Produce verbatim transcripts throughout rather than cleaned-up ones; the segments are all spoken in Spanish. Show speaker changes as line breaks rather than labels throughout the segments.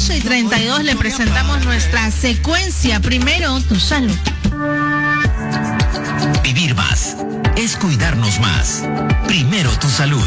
doce y treinta y dos le presentamos nuestra secuencia. Primero, tu salud.
Vivir más es cuidarnos más. Primero, tu salud.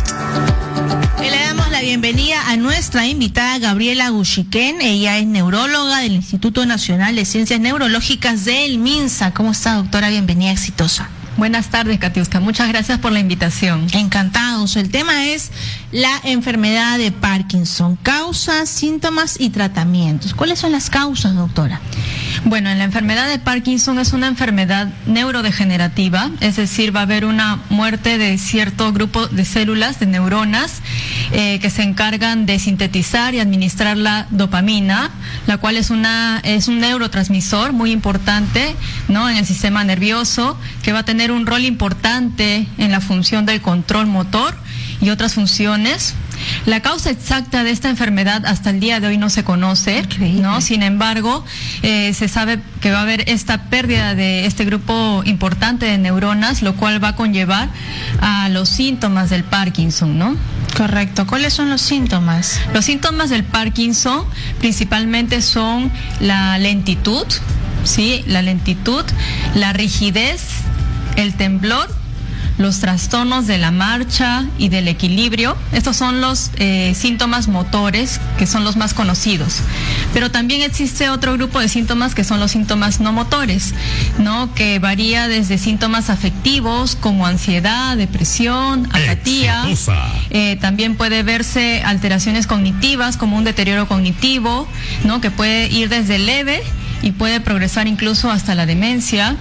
Y le damos la bienvenida a nuestra invitada Gabriela Guchiquén. Ella es neuróloga del Instituto Nacional de Ciencias Neurológicas del MINSA. ¿Cómo está, doctora? Bienvenida, exitosa.
Buenas tardes, Katiuska. Muchas gracias por la invitación.
Encantados. El tema es la enfermedad de Parkinson. Causas, síntomas y tratamientos. ¿Cuáles son las causas, doctora?
Bueno, en la enfermedad de Parkinson es una enfermedad neurodegenerativa, es decir, va a haber una muerte de cierto grupo de células, de neuronas, eh, que se encargan de sintetizar y administrar la dopamina, la cual es una es un neurotransmisor muy importante, ¿no?, en el sistema nervioso, que va a tener un rol importante en la función del control motor y otras funciones. La causa exacta de esta enfermedad hasta el día de hoy no se conoce, ¿no? Sin embargo, eh, se sabe que va a haber esta pérdida de este grupo importante de neuronas, lo cual va a conllevar a los síntomas del Parkinson, ¿no?
Correcto. ¿Cuáles son los síntomas?
Los síntomas del Parkinson principalmente son la lentitud, ¿sí? La lentitud, la rigidez, el temblor, los trastornos de la marcha y del equilibrio. Estos son los eh, síntomas motores, que son los más conocidos. Pero también existe otro grupo de síntomas que son los síntomas no motores, ¿no?, que varía desde síntomas afectivos como ansiedad, depresión, apatía. Eh, también puede verse alteraciones cognitivas como un deterioro cognitivo, ¿no?, que puede ir desde leve y puede progresar incluso hasta la demencia.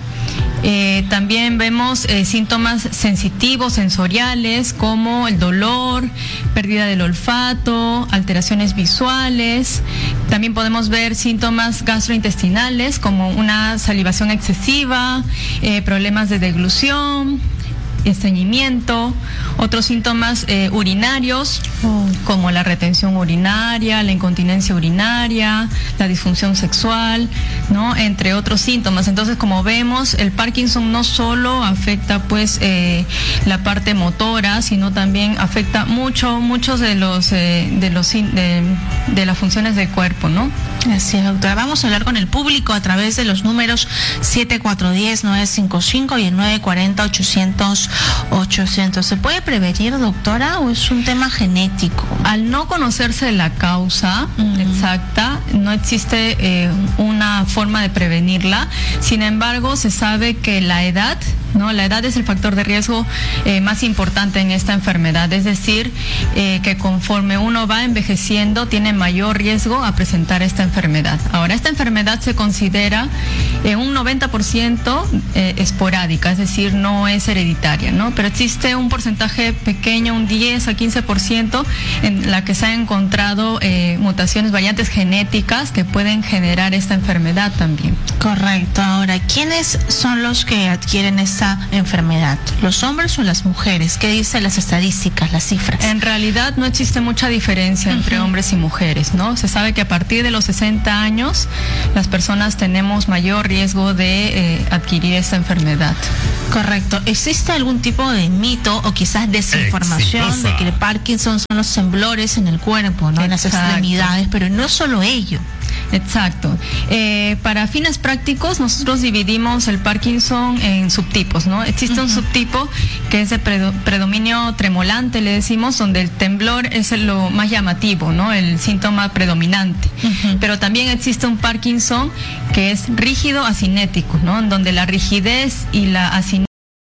Eh, también vemos eh, síntomas sensitivos, sensoriales, como el dolor, pérdida del olfato, alteraciones visuales. También podemos ver síntomas gastrointestinales, como una salivación excesiva, eh, problemas de deglución, estreñimiento, otros síntomas eh, urinarios, oh. como la retención urinaria, la incontinencia urinaria, la disfunción sexual, ¿no?, entre otros síntomas. Entonces, como vemos, el Parkinson no solo afecta pues eh, la parte motora, sino también afecta mucho, muchos de los eh, de los de, de las funciones del cuerpo, ¿no?
Así es, doctora. Vamos a hablar con el público a través de los números siete cuatro uno cero nueve cinco cinco y el nueve cuatro cero ochocientos ochocientos. ¿Se puede prevenir, doctora, o es un tema genético?
Al no conocerse la causa uh-huh. exacta, no existe eh, una forma de prevenirla. Sin embargo, se sabe que la edad, ¿no? La edad es el factor de riesgo eh, más importante en esta enfermedad. Es decir, eh, que conforme uno va envejeciendo, tiene mayor riesgo a presentar esta enfermedad. Ahora, esta enfermedad se considera eh, un noventa por ciento eh, esporádica, es decir, no es hereditaria, ¿no? Pero existe un porcentaje pequeño, un diez a quince por ciento, en la que se han encontrado eh, mutaciones, variantes genéticas que pueden generar esta enfermedad también.
Correcto. Ahora, ¿quiénes son los que adquieren esta enfermedad? ¿Los hombres o las mujeres? ¿Qué dicen las estadísticas, las cifras?
En realidad no existe mucha diferencia uh-huh. entre hombres y mujeres, ¿no? Se sabe que a partir de los sesenta años las personas tenemos mayor riesgo de eh, adquirir esta enfermedad.
Correcto. ¿Existe algún tipo de mito o quizás desinformación Exitosa. de que el Parkinson son los temblores en el cuerpo, ¿no?, en las extremidades? Pero no solo ello.
Exacto. Eh, para fines prácticos, nosotros dividimos el Parkinson en subtipos, ¿no? Existe uh-huh. un subtipo que es de predo- predominio tremolante, le decimos, donde el temblor es lo más llamativo, ¿no?, el síntoma predominante. Uh-huh. Pero también existe un Parkinson que es rígido asinético, ¿no?, en donde la rigidez y la asinética